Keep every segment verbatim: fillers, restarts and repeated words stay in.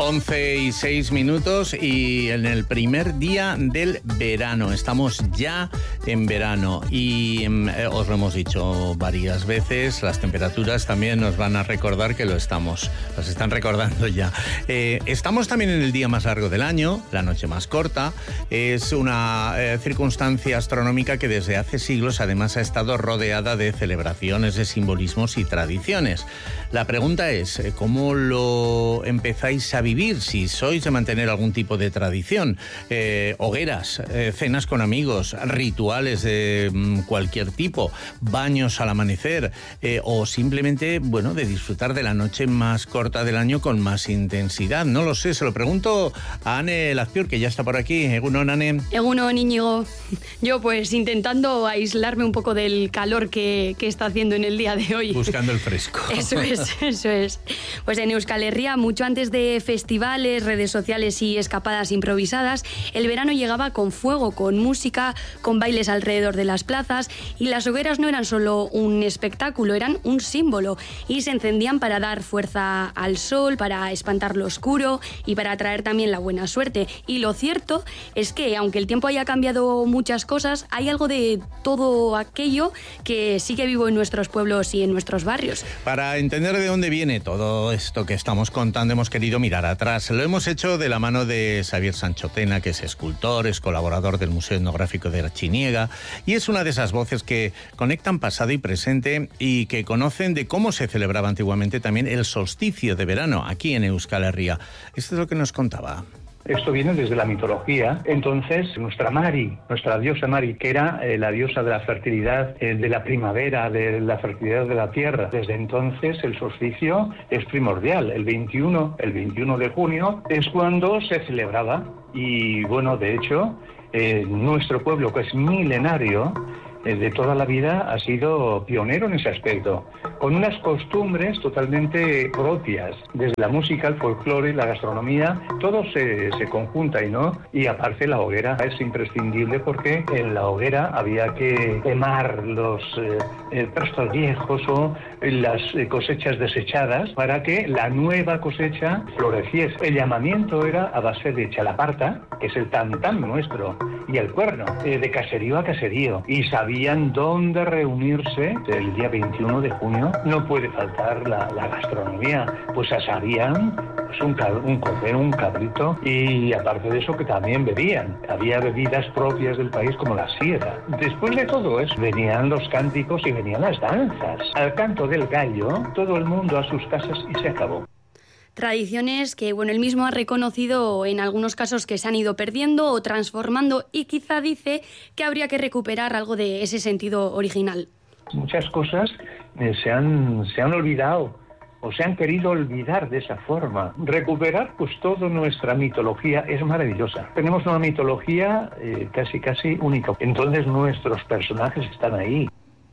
once y seis minutos y en el primer día del verano. Estamos ya en verano y eh, os lo hemos dicho varias veces, las temperaturas también nos van a recordar que lo estamos, nos están recordando ya. Eh, estamos también en el día más largo del año, la noche más corta. Es una eh, circunstancia astronómica que desde hace siglos además ha estado rodeada de celebraciones, de simbolismos y tradiciones. La pregunta es, ¿cómo lo empezáis a vivir? Si sois de mantener algún tipo de tradición, eh, hogueras, eh, cenas con amigos, rituales de mm, cualquier tipo, baños al amanecer, eh, o simplemente, bueno, de disfrutar de la noche más corta del año con más intensidad. No lo sé, se lo pregunto a Ane Lazpiur, que ya está por aquí. Egunon, Ane. Egunon, Íñigo. Yo pues intentando aislarme un poco del calor que, que está haciendo en el día de hoy. Buscando el fresco. Eso es, eso es. Pues en Euskal Herria, mucho antes de festivales, redes sociales y escapadas improvisadas, el verano llegaba con fuego, con música, con bailes alrededor de las plazas, y las hogueras no eran solo un espectáculo, eran un símbolo, y se encendían para dar fuerza al sol, para espantar lo oscuro y para traer también la buena suerte. Y lo cierto es que, aunque el tiempo haya cambiado muchas cosas, hay algo de todo aquello que sigue vivo en nuestros pueblos y en nuestros barrios. Para entender de dónde viene todo esto que estamos contando, hemos querido mirar atrás. Lo hemos hecho de la mano de Xavier Sanchotena, que es escultor, es colaborador del Museo Etnográfico de Artziniega y es una de esas voces que conectan pasado y presente y que conocen de cómo se celebraba antiguamente también el solsticio de verano aquí en Euskal Herria. Esto es lo que nos contaba. Esto viene desde la mitología. Entonces, nuestra Mari, nuestra diosa Mari, que era eh, la diosa de la fertilidad, eh, de la primavera, de la fertilidad de la tierra. Desde entonces, el solsticio es primordial. El veintiuno, el veintiuno de junio es cuando se celebraba. Y bueno, de hecho, eh, nuestro pueblo, que es milenario, eh, de toda la vida ha sido pionero en ese aspecto, con unas costumbres totalmente propias, desde la música, el folclore, la gastronomía, todo se, se conjunta y no, y aparte la hoguera es imprescindible porque en la hoguera había que quemar los eh, eh, trastos viejos o las eh, cosechas desechadas para que la nueva cosecha floreciese. El llamamiento era a base de chalaparta, que es el tam-tam nuestro, y el cuerno, eh, de caserío a caserío, y sabían dónde reunirse el día veintiuno de junio. No puede faltar la, la gastronomía, pues asarían pues un, un cordero, un cabrito, y aparte de eso que también bebían. Había bebidas propias del país como la sidra. Después de todo eso venían los cánticos y venían las danzas. Al canto del gallo, todo el mundo a sus casas y se acabó. Tradiciones que, bueno, él mismo ha reconocido en algunos casos que se han ido perdiendo o transformando, y quizá dice que habría que recuperar algo de ese sentido original. Muchas cosas eh, se han, se han olvidado o se han querido olvidar de esa forma. Recuperar pues toda nuestra mitología es maravillosa. Tenemos una mitología eh, casi casi única. Entonces nuestros personajes están ahí.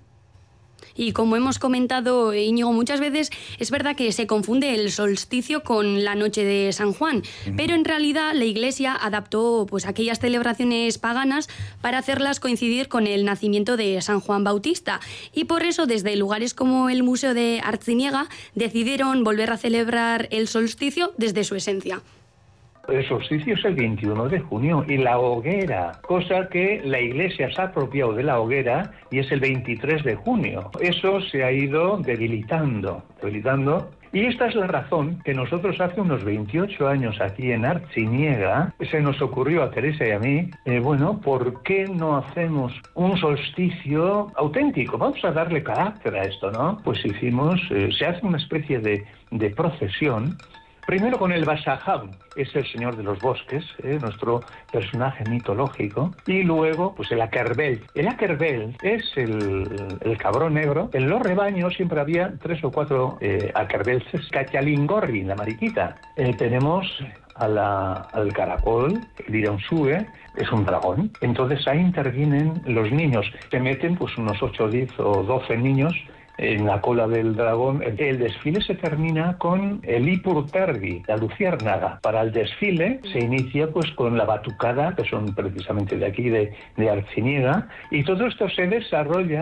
Y como hemos comentado, Íñigo, muchas veces es verdad que se confunde el solsticio con la noche de San Juan, uh-huh. pero en realidad la Iglesia adaptó pues aquellas celebraciones paganas para hacerlas coincidir con el nacimiento de San Juan Bautista, y por eso desde lugares como el Museo de Artziniega decidieron volver a celebrar el solsticio desde su esencia. El solsticio es el veintiuno de junio y la hoguera, cosa que la Iglesia se ha apropiado de la hoguera y es el veintitrés de junio. Eso se ha ido debilitando, debilitando. Y esta es la razón que nosotros hace unos veintiocho años aquí en Artziniega se nos ocurrió a Teresa y a mí, eh, bueno, ¿por qué no hacemos un solsticio auténtico? Vamos a darle carácter a esto, ¿no? Pues hicimos, eh, se hace una especie de, de procesión. Primero con el Basajab, es el señor de los bosques, ¿eh? nuestro personaje mitológico, y luego pues el Akerbel. El Akerbel es el, el cabrón negro. En los rebaños siempre había tres o cuatro eh, Akerbelses. Cachalingorri, la mariquita. Eh, tenemos a la, al caracol, el Iransue, es un dragón. Entonces ahí intervienen los niños. Se meten pues unos ocho, diez o doce niños en la cola del dragón. El desfile se termina con el Ipurtergi, la luciérnaga. Para el desfile se inicia pues con la batucada, que son precisamente de aquí, de, de Artziniega, y todo esto se desarrolla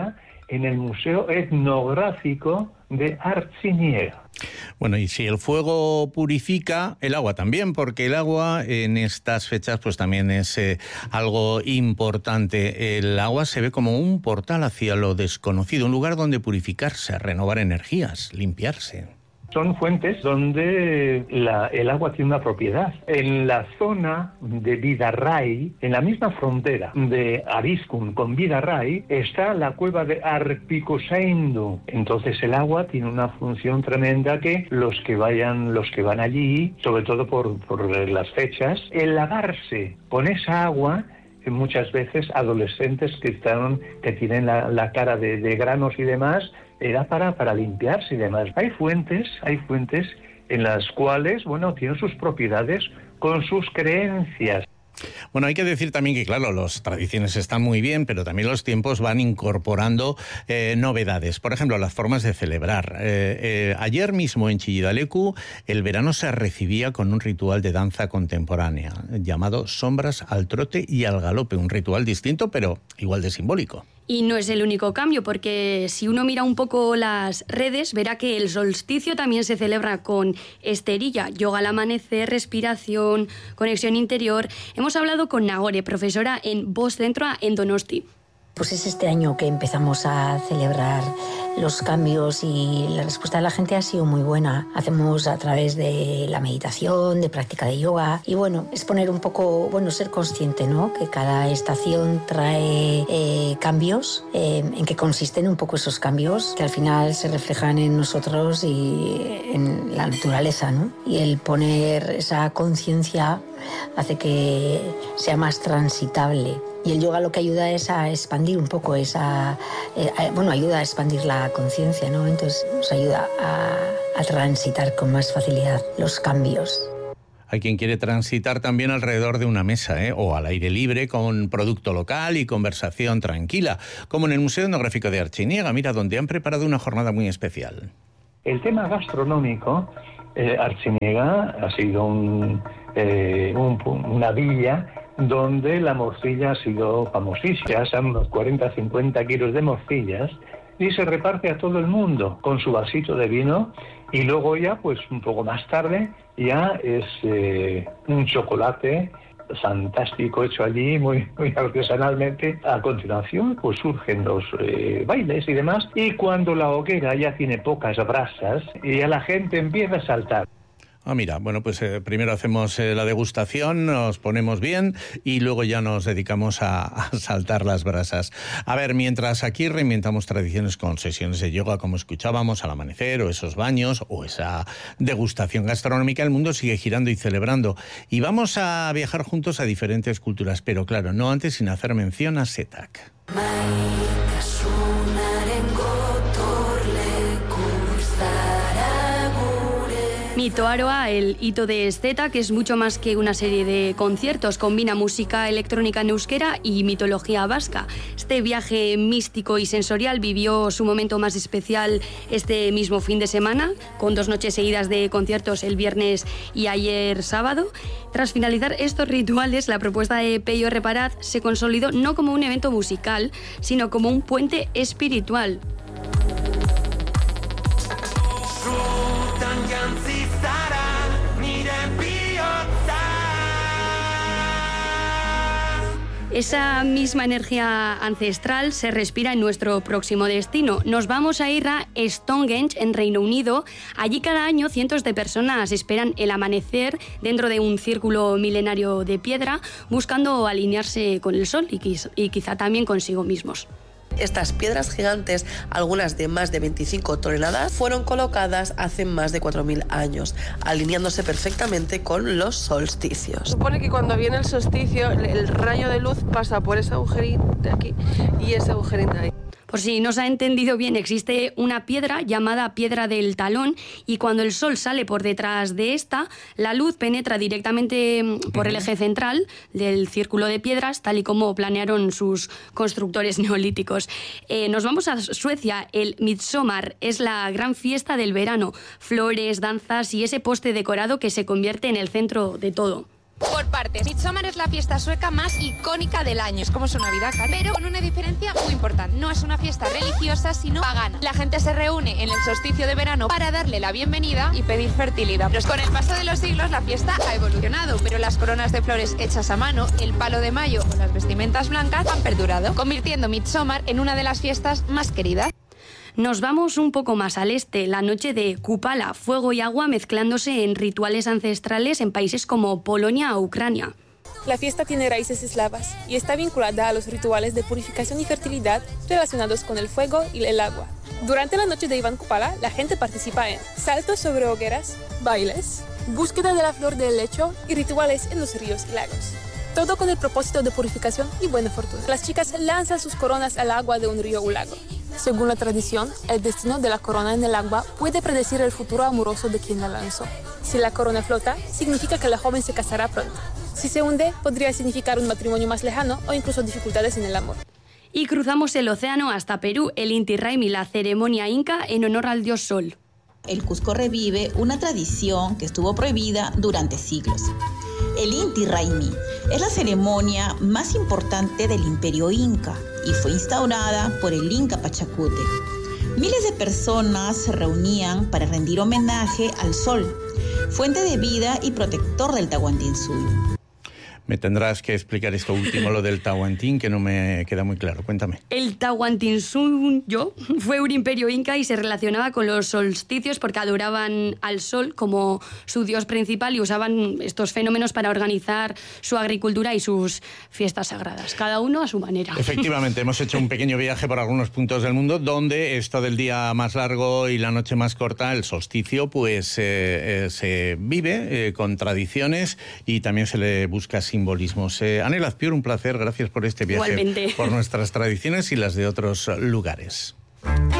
en el Museo Etnográfico de Artziniega. Bueno, y si el fuego purifica, el agua también, porque el agua en estas fechas pues también es eh, algo importante. El agua se ve como un portal hacia lo desconocido, un lugar donde purificarse, renovar energías, limpiarse. Son fuentes donde la, el agua tiene una propiedad. En la zona de Vidarray, en la misma frontera de Arizkun con Vidarray, está la cueva de Arpicoseindu. Entonces el agua tiene una función tremenda que los que vayan, los que van allí, sobre todo por, por las fechas, el lavarse con esa agua, muchas veces adolescentes que están, que tienen la, la cara de, de granos y demás, era para, para limpiarse y demás. Hay fuentes, hay fuentes en las cuales, bueno, tienen sus propiedades con sus creencias. Bueno, hay que decir también que, claro, las tradiciones están muy bien, pero también los tiempos van incorporando eh, novedades. Por ejemplo, las formas de celebrar. Eh, eh, ayer mismo en Chillidalecu, el verano se recibía con un ritual de danza contemporánea llamado Sombras al trote y al galope. Un ritual distinto, pero igual de simbólico. Y no es el único cambio, porque si uno mira un poco las redes, verá que el solsticio también se celebra con esterilla, yoga al amanecer, respiración, conexión interior. Hemos hablado con Nagore, profesora en Voz Centro en Donosti. Pues es este año que empezamos a celebrar los cambios y la respuesta de la gente ha sido muy buena. Hacemos a través de la meditación, de práctica de yoga y bueno, es poner un poco, bueno, ser consciente, ¿no? Que cada estación trae eh, cambios, eh, en qué consisten un poco esos cambios, que al final se reflejan en nosotros y en la naturaleza, ¿no? Y el poner esa conciencia hace que sea más transitable. Y el yoga lo que ayuda es a expandir un poco esa... Eh, bueno, ayuda a expandir la conciencia, ¿no? Entonces nos ayuda a, a transitar con más facilidad los cambios. Hay quien quiere transitar también alrededor de una mesa, ¿eh? O al aire libre, con producto local y conversación tranquila, como en el Museo Etnográfico de Artziniega, mira, donde han preparado una jornada muy especial. El tema gastronómico, eh, Artziniega ha sido un, eh, un, una villa donde la morcilla ha sido famosísima. Son unos cuarenta a cincuenta kilos de morcillas y se reparte a todo el mundo con su vasito de vino y luego ya, pues un poco más tarde, ya es eh, un chocolate fantástico hecho allí, muy, muy artesanalmente. A continuación, pues surgen los eh, bailes y demás, y cuando la hoguera ya tiene pocas brasas, y ya la gente empieza a saltar. Ah, mira, bueno, pues eh, primero hacemos eh, la degustación, nos ponemos bien y luego ya nos dedicamos a, a saltar las brasas. A ver, mientras aquí reinventamos tradiciones con sesiones de yoga, como escuchábamos al amanecer, o esos baños, o esa degustación gastronómica, el mundo sigue girando y celebrando. Y vamos a viajar juntos a diferentes culturas, pero claro, no antes sin hacer mención a Setak. Mito Aroa, el hito de Setak, que es mucho más que una serie de conciertos, combina música electrónica en euskera y mitología vasca. Este viaje místico y sensorial vivió su momento más especial este mismo fin de semana, con dos noches seguidas de conciertos el viernes y ayer sábado. Tras finalizar estos rituales, la propuesta de Peyo Reparaz se consolidó no como un evento musical, sino como un puente espiritual. Esa misma energía ancestral se respira en nuestro próximo destino. Nos vamos a ir a Stonehenge, en Reino Unido. Allí cada año cientos de personas esperan el amanecer dentro de un círculo milenario de piedra, buscando alinearse con el sol y quizá, y quizá también consigo mismos. Estas piedras gigantes, algunas de más de veinticinco toneladas, fueron colocadas hace más de cuatro mil años, alineándose perfectamente con los solsticios. Supone que cuando viene el solsticio, el rayo de luz pasa por ese agujerín de aquí y ese agujerín de ahí. Por si no se ha entendido bien, existe una piedra llamada piedra del talón y cuando el sol sale por detrás de esta, la luz penetra directamente por el eje central del círculo de piedras, tal y como planearon sus constructores neolíticos. Eh, nos vamos a Suecia. El Midsommar es la gran fiesta del verano. Flores, danzas y ese poste decorado que se convierte en el centro de todo. Por partes, Midsommar es la fiesta sueca más icónica del año. Es como su Navidad, pero con una diferencia muy importante. No es una fiesta religiosa, sino pagana. La gente se reúne en el solsticio de verano para darle la bienvenida y pedir fertilidad. Pero con el paso de los siglos la fiesta ha evolucionado, pero las coronas de flores hechas a mano, el palo de mayo o las vestimentas blancas han perdurado, convirtiendo Midsommar en una de las fiestas más queridas. Nos vamos un poco más al este, la noche de Kupala, fuego y agua mezclándose en rituales ancestrales en países como Polonia o Ucrania. La fiesta tiene raíces eslavas y está vinculada a los rituales de purificación y fertilidad relacionados con el fuego y el agua. Durante la noche de Iván Kupala, la gente participa en saltos sobre hogueras, bailes, búsqueda de la flor del lecho y rituales en los ríos y lagos. Todo con el propósito de purificación y buena fortuna. Las chicas lanzan sus coronas al agua de un río o lago. Según la tradición, el destino de la corona en el agua puede predecir el futuro amoroso de quien la lanzó. Si la corona flota, significa que la joven se casará pronto. Si se hunde, podría significar un matrimonio más lejano o incluso dificultades en el amor. Y cruzamos el océano hasta Perú, el Inti Raymi, la ceremonia inca en honor al dios Sol. El Cusco revive una tradición que estuvo prohibida durante siglos. El Inti Raymi es la ceremonia más importante del imperio inca y fue instaurada por el Inca Pachacute. Miles de personas se reunían para rendir homenaje al sol, fuente de vida y protector del Tahuantinsuyo. Me tendrás que explicar esto último, lo del Tahuantín, que no me queda muy claro. Cuéntame. El Tahuantinsuyo fue un imperio inca y se relacionaba con los solsticios porque adoraban al sol como su dios principal y usaban estos fenómenos para organizar su agricultura y sus fiestas sagradas, cada uno a su manera. Efectivamente, hemos hecho un pequeño viaje por algunos puntos del mundo donde esto del día más largo y la noche más corta, el solsticio, pues eh, eh, se vive eh, con tradiciones y también se le busca simbolismos. Eh, Anel Azpiur, un placer, gracias por este viaje. Igualmente. Por nuestras tradiciones y las de otros lugares.